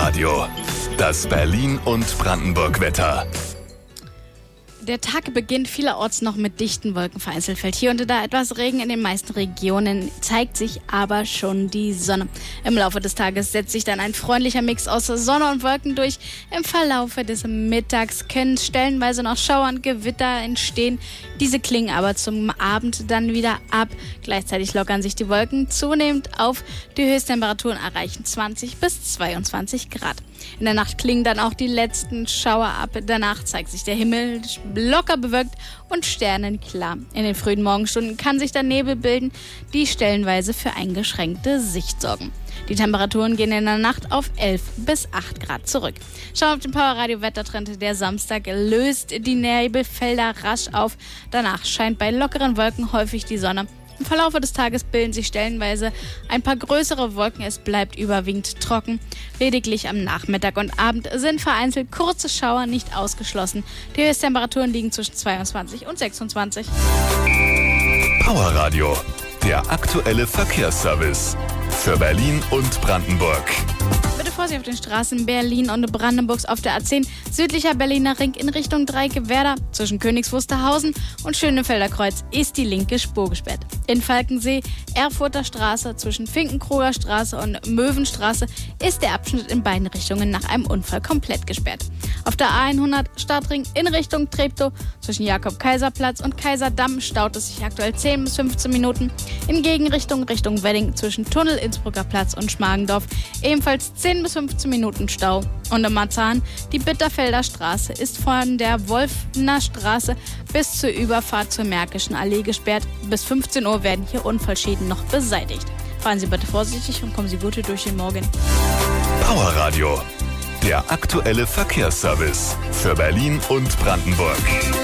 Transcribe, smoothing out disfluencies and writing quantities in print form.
Radio. Das Berlin- und Brandenburg-Wetter. Der Tag beginnt vielerorts noch mit dichten Wolken. Vereinzelt fällt hier und da etwas Regen. In den meisten Regionen zeigt sich aber schon die Sonne. Im Laufe des Tages setzt sich dann ein freundlicher Mix aus Sonne und Wolken durch. Im Verlaufe des Mittags können stellenweise noch Schauer und Gewitter entstehen. Diese klingen aber zum Abend dann wieder ab. Gleichzeitig lockern sich die Wolken zunehmend auf. Die Höchsttemperaturen erreichen 20 bis 22 Grad. In der Nacht klingen dann auch die letzten Schauer ab. Danach zeigt sich der Himmel locker bewölkt und sternenklar. In den frühen Morgenstunden kann sich dann Nebel bilden, die stellenweise für eingeschränkte Sicht sorgen. Die Temperaturen gehen in der Nacht auf 11 bis 8 Grad zurück. Schauen wir auf den Powerradio-Wettertrend. Der Samstag löst die Nebelfelder rasch auf. Danach scheint bei lockeren Wolken häufig die Sonne. Im Verlauf des Tages bilden sich stellenweise ein paar größere Wolken. Es bleibt überwiegend trocken. Lediglich am Nachmittag und Abend sind vereinzelt kurze Schauer nicht ausgeschlossen. Die Höchsttemperaturen liegen zwischen 22 und 26. Powerradio, der aktuelle Verkehrsservice für Berlin und Brandenburg. Bitte Vorsicht auf den Straßen Berlin und Brandenburgs auf der A10, südlicher Berliner Ring in Richtung Dreieck-Werder. Zwischen Königs Wusterhausen und Schönefelder Kreuz ist die linke Spur gesperrt. In Falkensee, Erfurter Straße, zwischen Finkenkroger Straße und Möwenstraße ist der Abschnitt in beiden Richtungen nach einem Unfall komplett gesperrt. Auf der A100 Stadtring in Richtung Treptow, zwischen Jakob-Kaiser-Platz und Kaiserdamm staut es sich aktuell 10 bis 15 Minuten. In Gegenrichtung Richtung Wedding zwischen Tunnel Innsbrucker Platz und Schmargendorf ebenfalls 10 bis 15 Minuten Stau. Und in Marzahn, die Bitterfelder Straße ist von der Wolfner Straße bis zur Überfahrt zur Märkischen Allee gesperrt. Bis 15 Uhr werden hier Unfallschäden noch beseitigt. Fahren Sie bitte vorsichtig und kommen Sie gut durch den Morgen. Powerradio, der aktuelle Verkehrsservice für Berlin und Brandenburg.